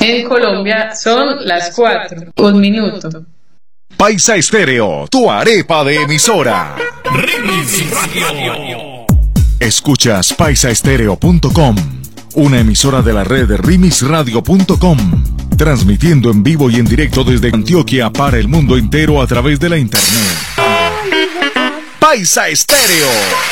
En Colombia son las 4, 1 minuto. Paisa Estéreo, tu arepa de emisora. Remix Radio. Escuchas paisaestereo.com, una emisora de la red remixradio.com, transmitiendo en vivo y en directo desde Antioquia para el mundo entero a través de la internet. Paisa Estéreo.